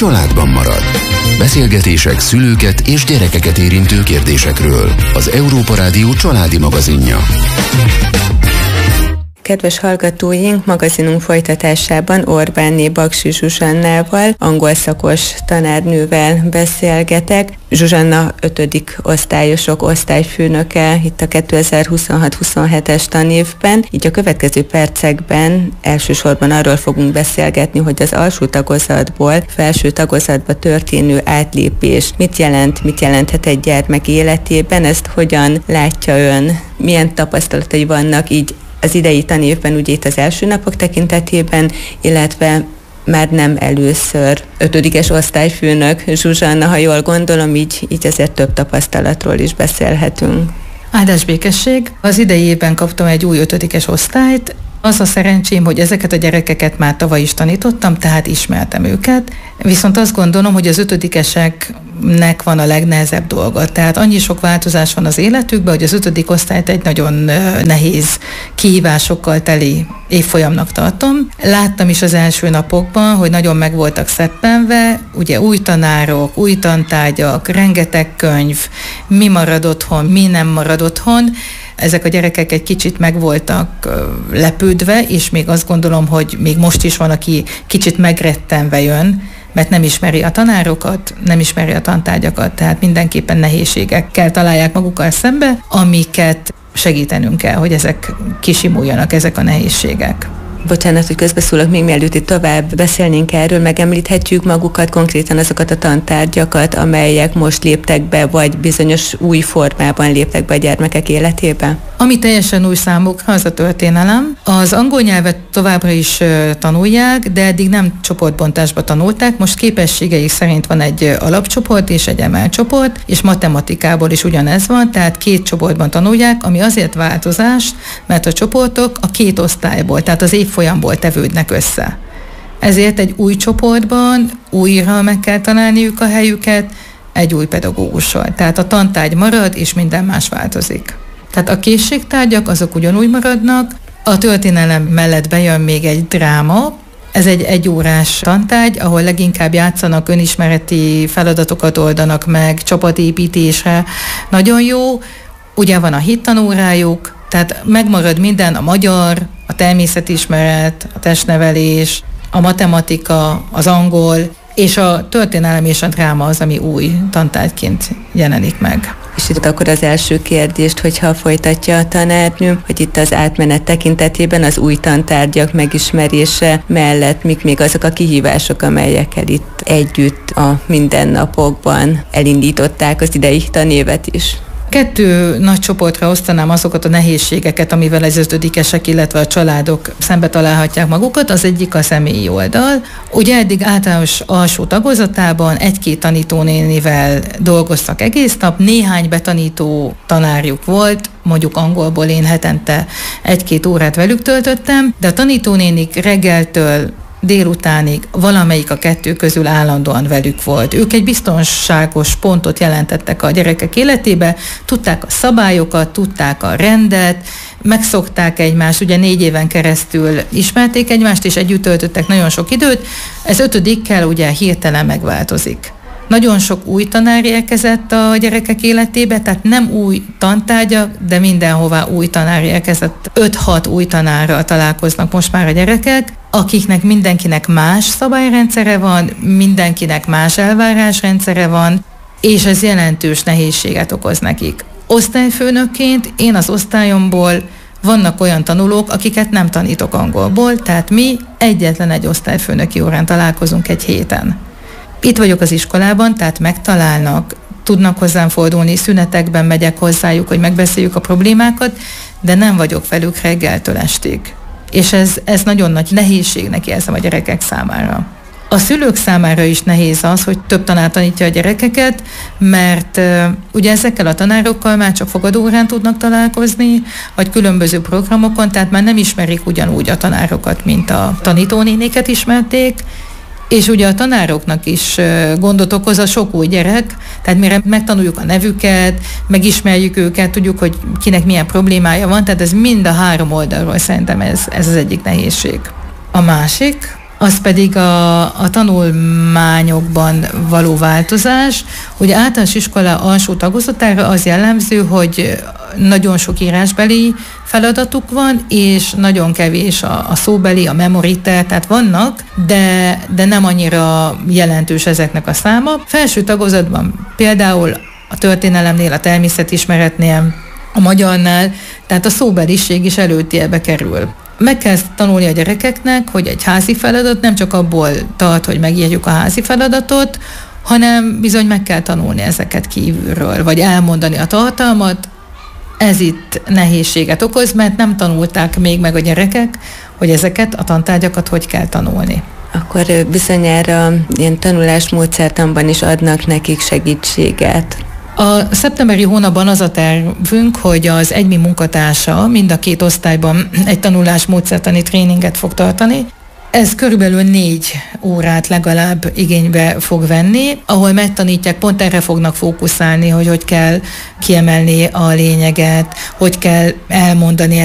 családban marad. Beszélgetések szülőket és gyerekeket érintő kérdésekről. Az Európa Rádió családi magazinja. Kedves hallgatóink, magazinunk folytatásában Orbánné Baksy Zsuzsannával, angol szakos tanárnővel beszélgetek. Zsuzsanna 5. osztályosok osztályfőnöke itt a 2026-27-es tanévben, így a következő percekben elsősorban arról fogunk beszélgetni, hogy az alsó tagozatból felső tagozatba történő átlépés mit jelenthet egy gyermek életében, ezt hogyan látja ön, milyen tapasztalatai vannak így az idei tanévben, ugye itt az első napok tekintetében, illetve már nem először 5. osztályfőnök Zsuzsanna, ha jól gondolom, így ezért több tapasztalatról is beszélhetünk. Áldás békesség! Az idei évben kaptam egy új 5. osztályt. Az a szerencsém, hogy ezeket a gyerekeket már tavaly is tanítottam, tehát ismertem őket. Viszont azt gondolom, hogy az 5-eseknek van a legnehezebb dolga. Tehát annyi sok változás van az életükben, hogy az 5. osztályt egy nagyon nehéz kihívásokkal teli évfolyamnak tartom. Láttam is az első napokban, hogy nagyon meg voltak szeppenve, ugye új tanárok, új tantárgyak, rengeteg könyv, mi marad otthon, mi nem marad otthon. Ezek a gyerekek egy kicsit meg voltak lepődve, és még azt gondolom, hogy még most is van, aki kicsit megrettenve jön, mert nem ismeri a tanárokat, nem ismeri a tantárgyakat, tehát mindenképpen nehézségekkel találják magukkal szembe, amiket segítenünk kell, hogy ezek kisimuljanak, ezek a nehézségek. Bocsánat, hogy közbeszólok, még mielőtt itt tovább beszélnénk erről, megemlíthetjük magukat, konkrétan azokat a tantárgyakat, amelyek most léptek be, vagy bizonyos új formában léptek be a gyermekek életébe? Ami teljesen új számukra, az a történelem. Az angol nyelvet továbbra is tanulják, de eddig nem csoportbontásba tanulták. Most képességeik szerint van egy alapcsoport és egy emelcsoport, és matematikából is ugyanez van, tehát 2 csoportban tanulják, ami azért változás, mert a csoportok a 2 osztályból, tehát az évfolyamból tevődnek össze. Ezért egy új csoportban újra meg kell találniuk a helyüket egy új pedagógussal. Tehát a tantárgy marad, és minden más változik. Tehát a készségtárgyak azok ugyanúgy maradnak, a történelem mellett bejön még egy dráma, ez egy 1 órás tantárgy, ahol leginkább játszanak, önismereti feladatokat oldanak meg, csapatépítésre. Nagyon jó, ugye van a hittanórájuk, tehát megmarad minden, a magyar, a természetismeret, a testnevelés, a matematika, az angol, és a történelem és a dráma az, ami új tantárgyként jelenik meg. És itt akkor az első kérdést, hogyha folytatja a tanárnő, hogy itt az átmenet tekintetében az új tantárgyak megismerése mellett mik még azok a kihívások, amelyekkel itt együtt a mindennapokban elindították az idei tanévet is? 2 nagy csoportra osztanám azokat a nehézségeket, amivel az 5-esek, illetve a családok szembe találhatják magukat. Az egyik a személyi oldal. Ugye eddig általános alsó tagozatában 1-2 tanítónénivel dolgoztak egész nap, néhány betanító tanárjuk volt, mondjuk angolból én hetente 1-2 órát velük töltöttem, de a tanítónénik reggeltől délutánig valamelyik a 2 közül állandóan velük volt. Ők egy biztonságos pontot jelentettek a gyerekek életébe, tudták a szabályokat, tudták a rendet, megszokták egymást, ugye 4 éven keresztül ismerték egymást, és együtt töltöttek nagyon sok időt. Ez 5-kel ugye hirtelen megváltozik. Nagyon sok új tanár érkezett a gyerekek életébe, tehát nem új tantárgyak, de mindenhová új tanár érkezett. 5-6 új tanárral találkoznak most már a gyerekek, akiknek mindenkinek más szabályrendszere van, mindenkinek más elvárásrendszere van, és ez jelentős nehézséget okoz nekik. Osztályfőnökként én az osztályomból vannak olyan tanulók, akiket nem tanítok angolból, tehát mi egyetlen egy osztályfőnöki órán találkozunk egy héten. Itt vagyok az iskolában, tehát megtalálnak, tudnak hozzám fordulni, szünetekben megyek hozzájuk, hogy megbeszéljük a problémákat, de nem vagyok velük reggeltől estig. És ez nagyon nagy nehézségnek érzem a gyerekek számára. A szülők számára is nehéz az, hogy több tanár tanítja a gyerekeket, mert ugye ezekkel a tanárokkal már csak fogadóórán tudnak találkozni, vagy különböző programokon, tehát már nem ismerik ugyanúgy a tanárokat, mint a tanítónénéket ismerték, és ugye a tanároknak is gondot okoz a sok új gyerek, tehát mire megtanuljuk a nevüket, megismerjük őket, tudjuk, hogy kinek milyen problémája van, tehát ez mind a 3 oldalról szerintem ez az egyik nehézség. A másik, az pedig a tanulmányokban való változás. Ugye általános iskola alsó tagozatára az jellemző, hogy nagyon sok írásbeli feladatuk van, és nagyon kevés a szóbeli, a memoriter, tehát vannak, de nem annyira jelentős ezeknek a száma. Felső tagozatban például a történelemnél, a természetismeretnél, a magyarnál, tehát a szóbeliség is előtérbe kerül. Meg kell tanulni a gyerekeknek, hogy egy házi feladat nem csak abból tart, hogy megírjuk a házi feladatot, hanem bizony meg kell tanulni ezeket kívülről, vagy elmondani a tartalmat. Ez itt nehézséget okoz, mert nem tanulták még meg a gyerekek, hogy ezeket a tantárgyakat hogy kell tanulni. Akkor bizonyára ilyen tanulásmódszertanban is adnak nekik segítséget. A szeptemberi hónapban az a tervünk, hogy az EGMI munkatársa mind a 2 osztályban egy tanulásmódszertani tréninget fog tartani. Ez körülbelül 4 órát legalább igénybe fog venni, ahol megtanítják, pont erre fognak fókuszálni, hogy kell kiemelni a lényeget, hogy kell elmondani